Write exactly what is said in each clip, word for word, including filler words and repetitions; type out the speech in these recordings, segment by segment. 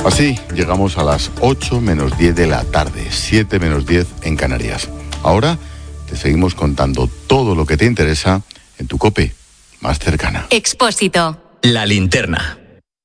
Así llegamos a las ocho menos diez de la tarde, siete menos diez en Canarias. Ahora te seguimos contando todo lo que te interesa en tu COPE más cercana. Expósito. La linterna.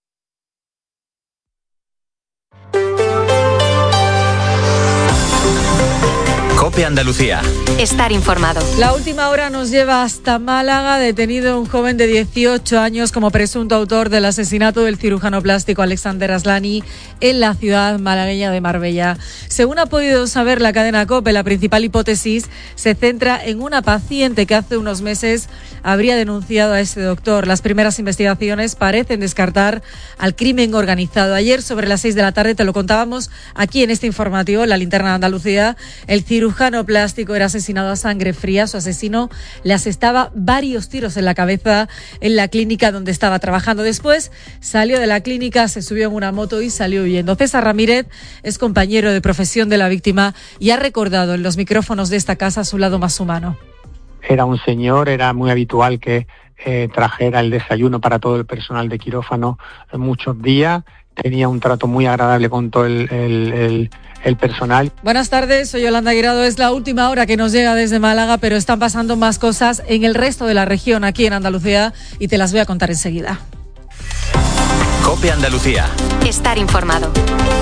COPE Andalucía. Estar informado. La última hora nos lleva hasta Málaga. Detenido un joven de dieciocho años como presunto autor del asesinato del cirujano plástico Alexander Aslani en la ciudad malagueña de Marbella. Según ha podido saber la cadena COPE, la principal hipótesis se centra en una paciente que hace unos meses habría denunciado a ese doctor. Las primeras investigaciones parecen descartar al crimen organizado. Ayer, sobre las seis de la tarde, te lo contábamos aquí en este informativo, La Linterna de Andalucía. El cirujano plástico era asesinado a sangre fría. Su asesino le asestaba varios tiros en la cabeza en la clínica donde estaba trabajando. Después salió de la clínica, se subió en una moto y salió huyendo. César Ramírez es compañero de profesión de la víctima y ha recordado en los micrófonos de esta casa su lado más humano. Era un señor, era muy habitual que eh, trajera el desayuno para todo el personal de quirófano eh, muchos días. Tenía un trato muy agradable con todo el, el, el, el personal. Buenas tardes, soy Yolanda Guirado. Es la última hora que nos llega desde Málaga, pero están pasando más cosas en el resto de la región, aquí en Andalucía, y te las voy a contar enseguida. COPE Andalucía. Estar informado.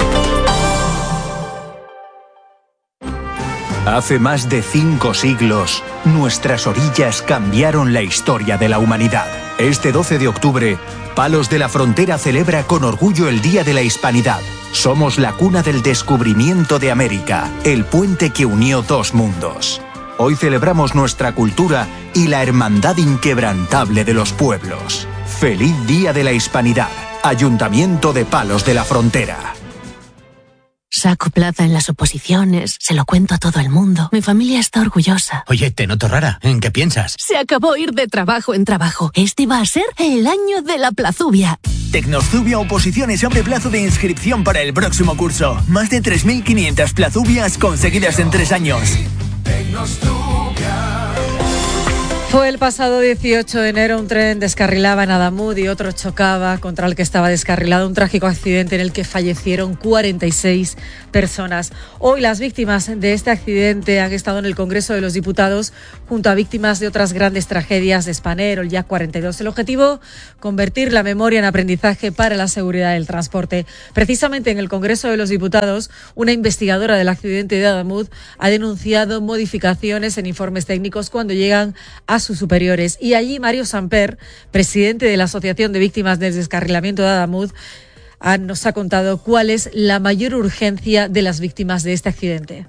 Hace más de cinco siglos, nuestras orillas cambiaron la historia de la humanidad. Este doce de octubre, Palos de la Frontera celebra con orgullo el Día de la Hispanidad. Somos la cuna del descubrimiento de América, el puente que unió dos mundos. Hoy celebramos nuestra cultura y la hermandad inquebrantable de los pueblos. ¡Feliz Día de la Hispanidad! Ayuntamiento de Palos de la Frontera. Saco plaza en las oposiciones, se lo cuento a todo el mundo. Mi familia está orgullosa. Oye, te noto rara. ¿En qué piensas? Se acabó ir de trabajo en trabajo. Este va a ser el año de la plazubia. Tecnozubia Oposiciones abre plazo de inscripción para el próximo curso. Más de tres mil quinientas plazubias conseguidas en tres años. Fue el pasado dieciocho de enero, un tren descarrilaba en Adamuz y otro chocaba contra el que estaba descarrilado. Un trágico accidente en el que fallecieron cuarenta y seis personas. Hoy las víctimas de este accidente han estado en el Congreso de los Diputados junto a víctimas de otras grandes tragedias de Spanair o el Jack cuarenta y dos. El objetivo, convertir la memoria en aprendizaje para la seguridad del transporte. Precisamente en el Congreso de los Diputados, una investigadora del accidente de Adamuz ha denunciado modificaciones en informes técnicos cuando llegan a sus superiores. Y allí Mario Samper, presidente de la Asociación de Víctimas del Descarrilamiento de Adamuz, nos ha contado cuál es la mayor urgencia de las víctimas de este accidente.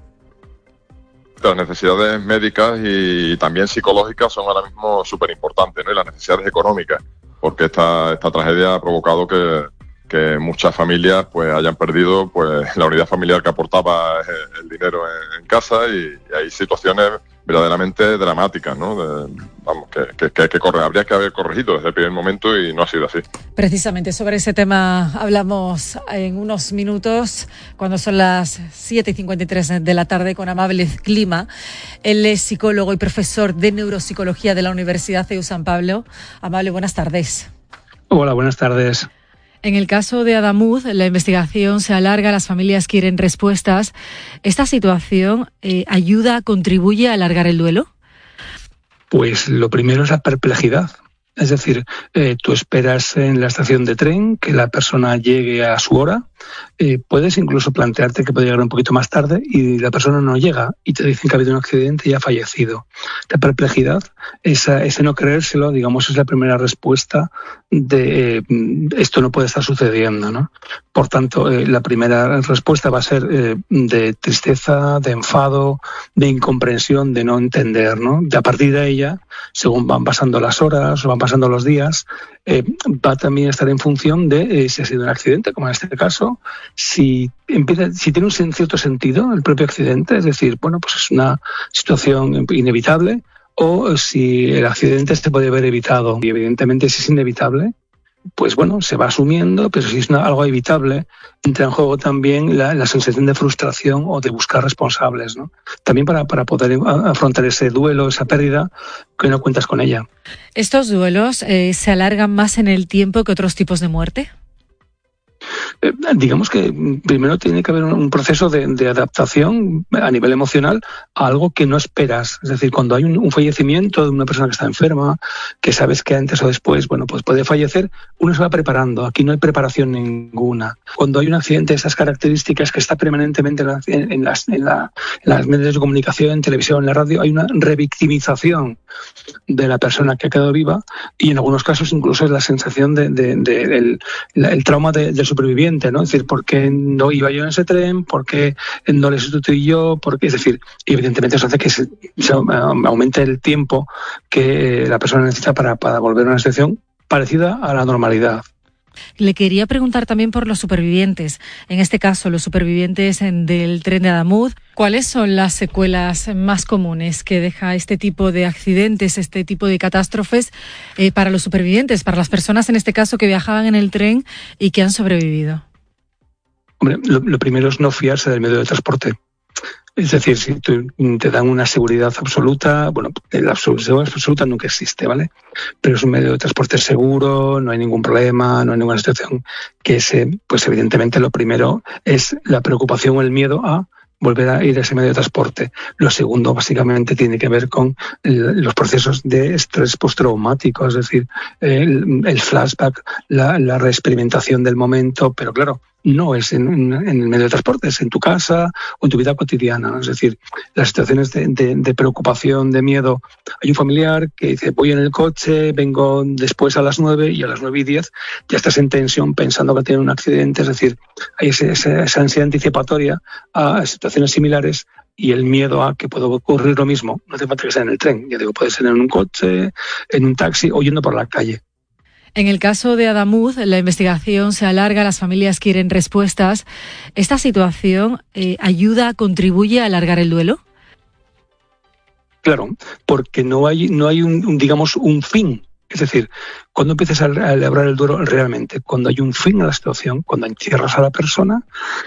Las necesidades médicas y también psicológicas son ahora mismo súper importantes, ¿no? Y las necesidades económicas, porque esta, esta tragedia ha provocado que, que muchas familias pues hayan perdido pues la unidad familiar que aportaba el, el dinero en, en casa y, y hay situaciones verdaderamente dramáticas, ¿no? De, vamos, que, que, que, que corre, habría que haber corregido desde el primer momento y no ha sido así. Precisamente sobre ese tema hablamos en unos minutos, cuando son las siete y cincuenta y tres de la tarde, con Amable Clima. Él es psicólogo y profesor de neuropsicología de la Universidad C E U San Pablo. Amable, buenas tardes. Hola, buenas tardes. En el caso de Adamuz, la investigación se alarga, las familias quieren respuestas. ¿Esta situación eh, ayuda, contribuye a alargar el duelo? Pues lo primero es la perplejidad. Es decir, eh, tú esperas en la estación de tren que la persona llegue a su hora. Eh, puedes incluso plantearte que puede llegar un poquito más tarde y la persona no llega y te dicen que ha habido un accidente y ha fallecido. La perplejidad, esa, ese no creérselo, digamos, es la primera respuesta de eh, esto no puede estar sucediendo, ¿no? Por tanto, eh, la primera respuesta va a ser eh, de tristeza, de enfado, de incomprensión, de no entender, ¿no? Y a partir de ella, según van pasando las horas o van pasando los días, eh, va también a estar en función de eh, si ha sido un accidente, como en este caso, si empieza, si tiene un cierto sentido el propio accidente, es decir, bueno, pues es una situación inevitable, o si el accidente se puede haber evitado. Y evidentemente si es inevitable, pues bueno, se va asumiendo, pero si es una, algo evitable, entra en juego también la, la sensación de frustración o de buscar responsables, ¿no? También para, para poder afrontar ese duelo, esa pérdida, que no cuentas con ella. ¿Estos duelos eh, se alargan más en el tiempo que otros tipos de muerte? eh, digamos que primero tiene que haber un proceso de, de adaptación a nivel emocional a algo que no esperas. Es decir, cuando hay un, un fallecimiento de una persona que está enferma, que sabes que antes o después, bueno, pues puede fallecer, uno se va preparando. Aquí no hay preparación ninguna. Cuando hay un accidente de esas características que está permanentemente en, la, en, las, en, la, en las medios de comunicación, en televisión, en la radio, hay una revictimización de la persona que ha quedado viva, y en algunos casos incluso es la sensación de, de, de, de el, el trauma de, del superviviente, ¿no? Es decir, ¿por qué no iba yo en ese tren? ¿Por qué no le sustituí yo? ¿Por qué? Es decir, y evidentemente eso hace que se, se aumente el tiempo que la persona necesita para, para volver a una situación parecida a la normalidad. Le quería preguntar también por los supervivientes, en este caso los supervivientes del tren de Adamuz. ¿Cuáles son las secuelas más comunes que deja este tipo de accidentes, este tipo de catástrofes eh, para los supervivientes, para las personas en este caso que viajaban en el tren y que han sobrevivido? Hombre, lo, lo primero es no fiarse del medio de transporte. Es decir, si te dan una seguridad absoluta, bueno, la seguridad absoluta nunca existe, ¿vale? Pero es un medio de transporte seguro, no hay ningún problema, no hay ninguna situación que se, pues evidentemente lo primero es la preocupación o el miedo a volver a ir a ese medio de transporte. Lo segundo, básicamente, tiene que ver con el, los procesos de estrés postraumático, es decir, el, el flashback, la, la reexperimentación del momento, pero claro, no es en, en el medio de transporte, es en tu casa o en tu vida cotidiana. Es decir, las situaciones de, de, de preocupación, de miedo. Hay un familiar que dice, voy en el coche, vengo después a las nueve y a las nueve y diez ya estás en tensión pensando que tiene un accidente. Es decir, hay ese, ese, esa ansiedad anticipatoria a situaciones similares y el miedo a que pueda ocurrir lo mismo. No hace falta que sea en el tren, ya digo, puede ser en un coche, en un taxi o yendo por la calle. En el caso de Adamuz, la investigación se alarga, las familias quieren respuestas. ¿Esta situación eh, ayuda, contribuye a alargar el duelo? Claro, porque no hay, no hay un, un, digamos, un fin. Es decir, cuando empiezas a elaborar el duelo realmente, cuando hay un fin a la situación, cuando encierras a la persona,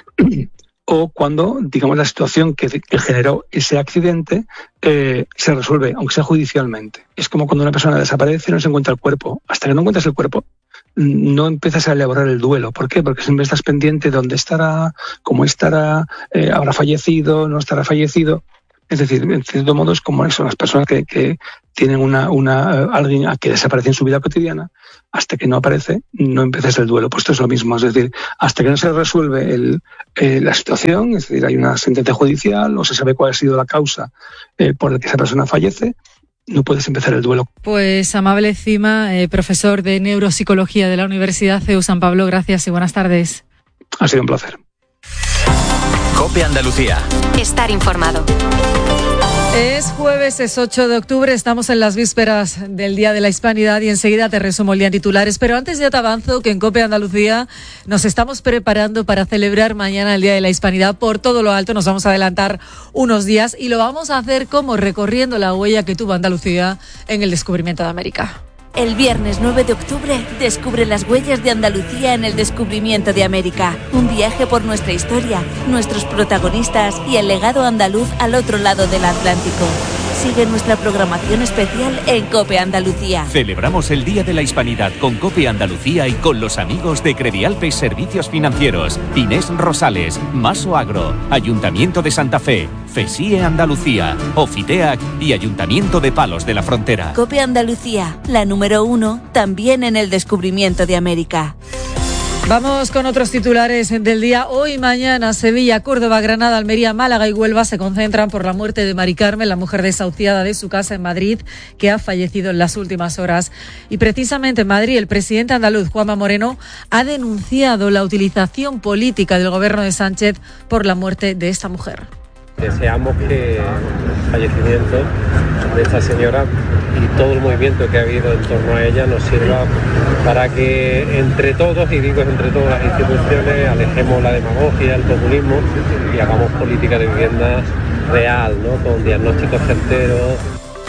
o cuando, digamos, la situación que, que generó ese accidente eh, se resuelve, aunque sea judicialmente. Es como cuando una persona desaparece y no se encuentra el cuerpo. Hasta que no encuentras el cuerpo, no empiezas a elaborar el duelo. ¿Por qué? Porque siempre estás pendiente de dónde estará, cómo estará, eh, habrá fallecido, no estará fallecido. Es decir, en cierto modo es como eso, las personas que, que tienen una, una alguien a que desaparece en su vida cotidiana, hasta que no aparece, no empiezas el duelo. Pues esto es lo mismo, es decir, hasta que no se resuelve el, eh, la situación, es decir, hay una sentencia judicial o se sabe cuál ha sido la causa eh, por la que esa persona fallece, no puedes empezar el duelo. Pues Amable Cima, eh, profesor de Neuropsicología de la Universidad C E U San Pablo, gracias y buenas tardes. Ha sido un placer. COPE Andalucía. Estar informado. Es jueves, es ocho de octubre, estamos en las vísperas del Día de la Hispanidad y enseguida te resumo el día en titulares, pero antes ya te avanzo que en COPE Andalucía nos estamos preparando para celebrar mañana el Día de la Hispanidad por todo lo alto. Nos vamos a adelantar unos días y lo vamos a hacer como recorriendo la huella que tuvo Andalucía en el descubrimiento de América. El viernes nueve de octubre, descubre las huellas de Andalucía en el descubrimiento de América. Un viaje por nuestra historia, nuestros protagonistas y el legado andaluz al otro lado del Atlántico. Sigue nuestra programación especial en COPE Andalucía. Celebramos el Día de la Hispanidad con COPE Andalucía y con los amigos de Credialpes Servicios Financieros, Inés Rosales, Maso Agro, Ayuntamiento de Santa Fe, FESIE Andalucía, Ofiteac y Ayuntamiento de Palos de la Frontera. COPE Andalucía, la número uno, también en el descubrimiento de América. Vamos con otros titulares del día. Hoy, mañana, Sevilla, Córdoba, Granada, Almería, Málaga y Huelva se concentran por la muerte de Mari Carmen, la mujer desahuciada de su casa en Madrid, que ha fallecido en las últimas horas. Y precisamente en Madrid, el presidente andaluz, Juanma Moreno, ha denunciado la utilización política del gobierno de Sánchez por la muerte de esta mujer. Deseamos que el fallecimiento de esta señora y todo el movimiento que ha habido en torno a ella nos sirva para que entre todos, y digo entre todas las instituciones, alejemos la demagogia, el populismo y hagamos política de vivienda real, ¿no? Con diagnósticos certeros.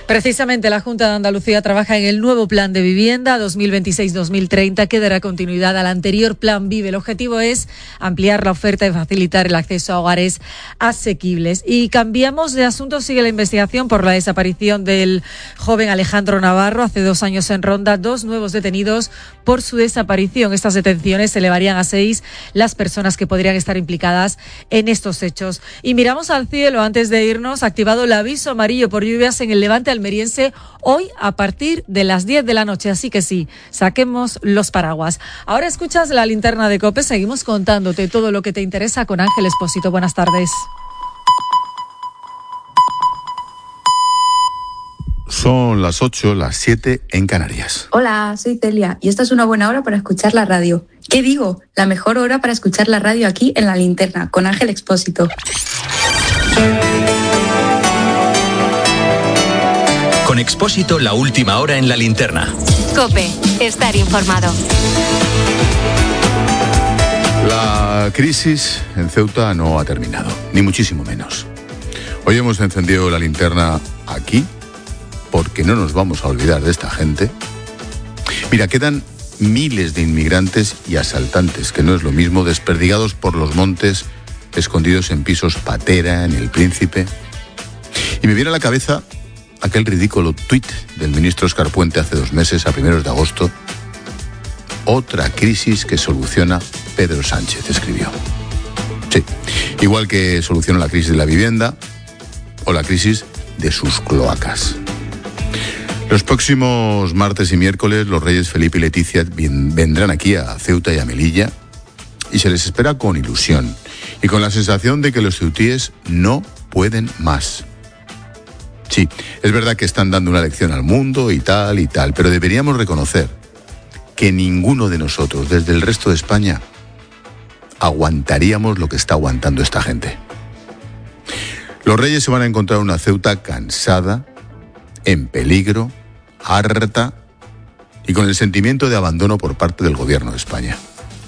Precisamente la Junta de Andalucía trabaja en el nuevo plan de vivienda dos mil veintiséis dos mil treinta que dará continuidad al anterior plan Vive. El objetivo es ampliar la oferta y facilitar el acceso a hogares asequibles. Y cambiamos de asunto. Sigue la investigación por la desaparición del joven Alejandro Navarro hace dos años en Ronda. Dos nuevos detenidos por su desaparición. Estas detenciones elevarían a seis las personas que podrían estar implicadas en estos hechos. Y miramos al cielo antes de irnos. Activado el aviso amarillo por lluvias en el Levante almeriense hoy a partir de las diez de la noche. Así que sí, saquemos los paraguas. Ahora escuchas la linterna de COPE. Seguimos contándote todo lo que te interesa con Ángel Expósito. Buenas tardes. Son las ocho, las siete en Canarias. Hola, soy Celia y esta es una buena hora para escuchar la radio. ¿Qué digo? La mejor hora para escuchar la radio aquí en La Linterna, con Ángel Expósito. Con Expósito, la última hora en La Linterna. COPE, estar informado. La crisis en Ceuta no ha terminado, ni muchísimo menos. Hoy hemos encendido la linterna aquí, porque no nos vamos a olvidar de esta gente. Mira, quedan miles de inmigrantes y asaltantes, que no es lo mismo, desperdigados por los montes, escondidos en pisos patera, en El Príncipe. Y me viene a la cabeza aquel ridículo tuit del ministro Óscar Puente hace dos meses, a primeros de agosto. Otra crisis que soluciona Pedro Sánchez, escribió. Sí, igual que soluciona la crisis de la vivienda o la crisis de sus cloacas. Los próximos martes y miércoles los reyes Felipe y Leticia vendrán aquí a Ceuta y a Melilla y se les espera con ilusión y con la sensación de que los ceutíes no pueden más. Sí, es verdad que están dando una lección al mundo y tal y tal, pero deberíamos reconocer que ninguno de nosotros, desde el resto de España, aguantaríamos lo que está aguantando esta gente. Los reyes se van a encontrar una Ceuta cansada, en peligro, harta y con el sentimiento de abandono por parte del gobierno de España.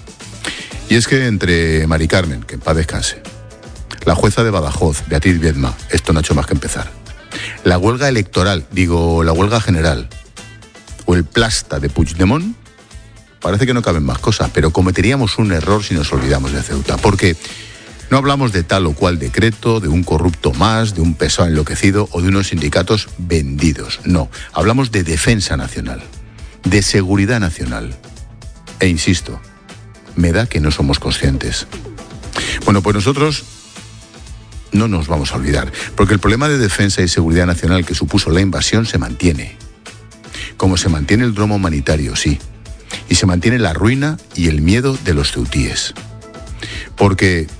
Y es que entre Mari Carmen, que en paz descanse, la jueza de Badajoz, Beatriz Viedma, esto no ha hecho más que empezar, la huelga electoral, digo, la huelga general, o el plasta de Puigdemont, parece que no caben más cosas, pero cometeríamos un error si nos olvidamos de Ceuta, porque no hablamos de tal o cual decreto, de un corrupto más, de un pesado enloquecido o de unos sindicatos vendidos. No, hablamos de defensa nacional, de seguridad nacional. E insisto, me da que no somos conscientes. Bueno, pues nosotros no nos vamos a olvidar, porque el problema de defensa y seguridad nacional que supuso la invasión se mantiene. Como se mantiene el drama humanitario, sí. Y se mantiene la ruina y el miedo de los ceutíes. Porque